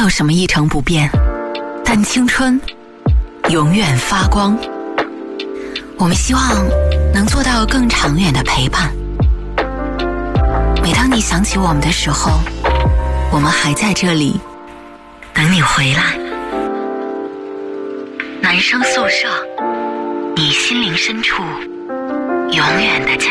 有什么一成不变，但青春永远发光。我们希望能做到更长远的陪伴。每当你想起我们的时候，我们还在这里等你回来。男生宿舍，你心灵深处永远的家。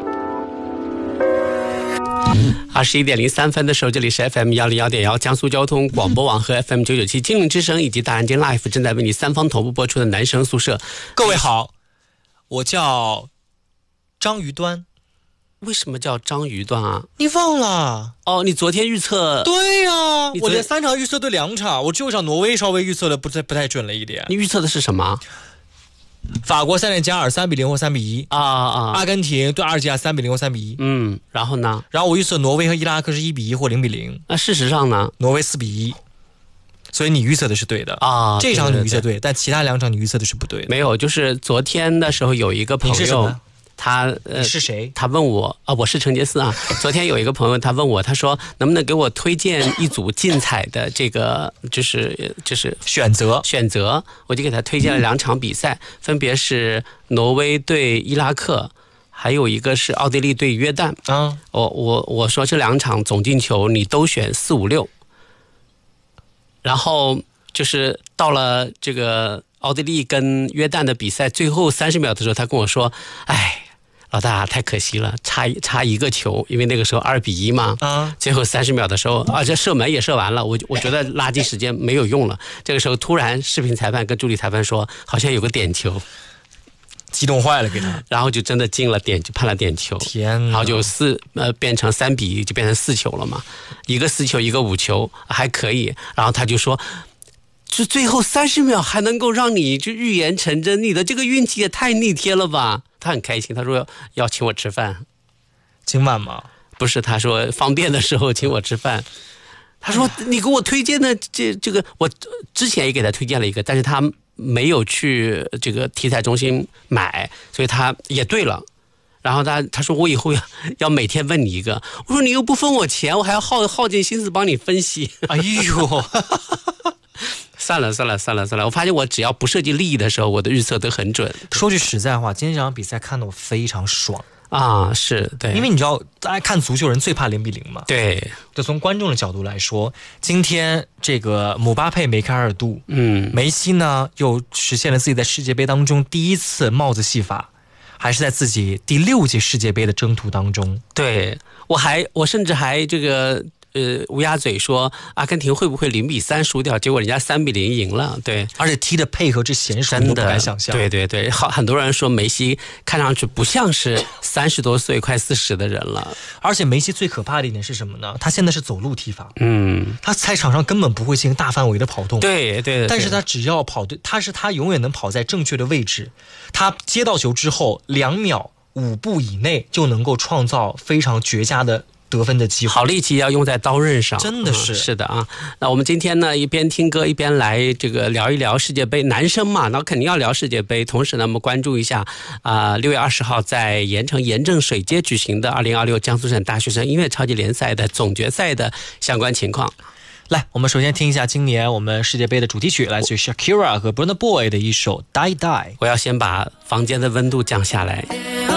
21:03的时候，这里是 FM101.1 江苏交通广播网和 FM997 精灵之声以及大安间 Life 正在为你三方同步播出的男生宿舍。 各位好，我叫张鱼端。 为什么叫章鱼段啊？ 你忘了？ 哦，你昨天预测？ 对呀、我连3场预测对2场，我只有一场挪威稍微预测的不太准了一点。 你预测的是什么？ 法国塞内加尔3-0或3-1阿根廷对阿尔及利亚3-0或3-1。 然后呢？ 然后我预测挪威和伊拉克是1-1或0-0。 那事实上呢？ 挪威4-1。所以你预测的是对的啊， 这场你预测对，但其他2场你预测的是不对的。 没有，就是昨天的时候有一个朋友。 你是什么？ 你是谁？ 他问我啊，我是陈杰斯啊。昨天有一个朋友，他问我，他说能不能给我推荐一组竞彩的这个就是选择，我就给他推荐了2场比赛，分别是挪威对伊拉克，还有一个是奥地利对约旦。我说这2场总进球你都选4、5、6，然后就是到了这个奥地利跟约旦的比赛最后30秒的时候，他跟我说：“哎，老大太可惜了，差一个球，因为那个时候2-1嘛。最后30秒的时候这射门也射完了，我觉得垃圾时间没有用了。这个时候突然视频裁判跟助理裁判说，好像有个点球。” 激动坏了给他， 然后就真的进了点，就判了点球。 天哪！ 然后就变成3-1，就变成4球了嘛，一个4球，一个5球，还可以。然后他就说，就最后30秒还能够让你就预言成真，你的这个运气也太逆天了吧？他很开心，他说要请我吃饭。 今晚吗？ 不是，他说方便的时候请我吃饭。他说你给我推荐的这个，我之前也给他推荐了一个，但是他没有去这个体彩中心买，所以他也对了。然后他说我以后要每天问你一个，我说你又不分我钱，我还要耗尽心思帮你分析。 哎呦， 算了，我发现我只要不涉及利益的时候，我的预测都很准。 说句实在话，今天这场比赛看得我非常爽啊！是对， 因为你知道大家看足球人最怕0-0嘛。 对， 就从观众的角度来说，今天这个姆巴佩梅开2度，梅西呢又实现了自己在世界杯当中第1次帽子戏法，还是在自己第6届世界杯的征途当中。 对，我甚至还这个乌鸦嘴说阿根廷会不会0-3输掉，结果人家3-0赢了。对， 而且踢的配合之娴熟，都不敢想象。 对，很多人说梅西看上去不像是30多岁快40的人了。 而且梅西最可怕的一点是什么呢？他现在是走路踢法，他在场上根本不会进行大范围的跑动。 对， 但是他只要跑对，他永远能跑在正确的位置。他接到球之后2秒5步以内就能够创造非常绝佳的得分的机会， 好力气要用在刀刃上， 真的是、 是的啊。那我们今天呢，一边听歌一边来这个聊一聊世界杯，男生嘛，那肯定要聊世界杯。同时呢，我们关注一下6月20号在盐城盐政水街举行的2026江苏省大学生音乐超级联赛的总决赛的相关情况。 来，我们首先听一下今年我们世界杯的主题曲，来自于 Shakira 和 Burna Boy 的一首 Die Die。 我要先把房间的温度降下来。